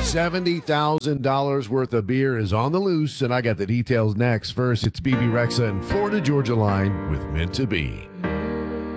$70,000 worth of beer is on the loose, and I got the details next. First, it's BB Rexa and Florida Georgia Line with Meant to Be.